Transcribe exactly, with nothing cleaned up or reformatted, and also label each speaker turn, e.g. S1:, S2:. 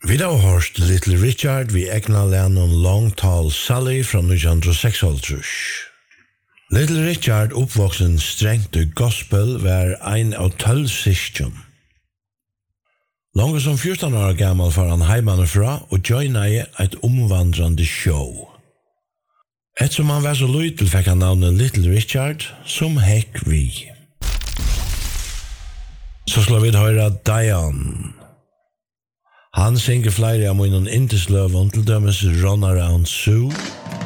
S1: Vi har hørt Little Richard vi egna lennon Long Tall Sally fra nitjan seksogtrýss. Little Richard uppvoksen strengt i gospel var ein av tølv syskjon. Langt som fjorton år gammal var han heimanifra og joinade et omvandrande show. Etsom han var så lytel fikk han navnet Little Richard, som hekk vi. Så slår vi høre Diane. Han synger flere av munnen intisløven til dømes Run Around Sue,